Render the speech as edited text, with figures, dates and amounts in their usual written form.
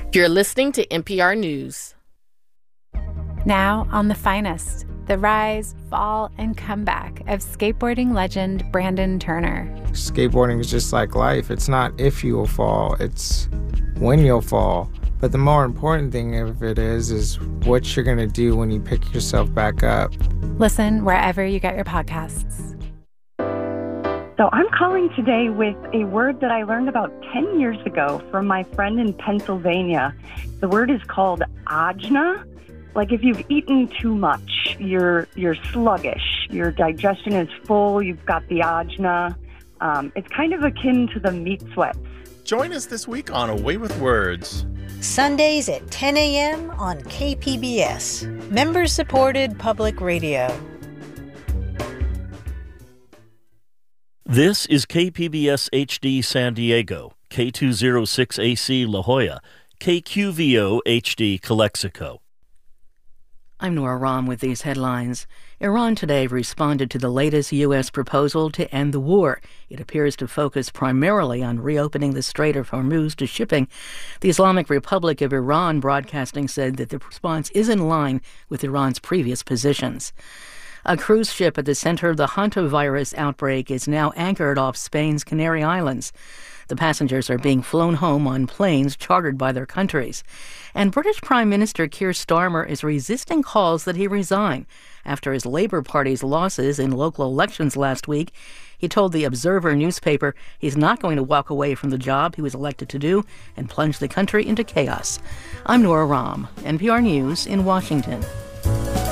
You're listening to NPR News. Now on The Finest, the rise, fall, and comeback of skateboarding legend Brandon Turner. Skateboarding is just like life. It's not if you'll fall, it's when you'll fall. But the more important thing of it is what you're going to do when you pick yourself back up. Listen wherever you get your podcasts. So I'm calling today with a word that I learned about 10 years ago from my friend in Pennsylvania. The word is called ajna. Like if you've eaten too much, you're sluggish, your digestion is full, you've got the ajna. It's kind of akin to the meat sweats. Join us this week on A Way with Words. Sundays at 10 a.m. on KPBS, member-supported public radio. This is KPBS HD San Diego, K206AC La Jolla, KQVO HD Calexico. I'm Nora Rahm with these headlines. Iran today responded to the latest U.S. proposal to end the war. It appears to focus primarily on reopening the Strait of Hormuz to shipping. The Islamic Republic of Iran broadcasting said that the response is in line with Iran's previous positions. A cruise ship at the center of the hantavirus outbreak is now anchored off Spain's Canary Islands. The passengers are being flown home on planes chartered by their countries. And British Prime Minister Keir Starmer is resisting calls that he resign. After his Labour Party's losses in local elections last week, he told the Observer newspaper he's not going to walk away from the job he was elected to do and plunge the country into chaos. I'm Nora Rahm, NPR News in Washington.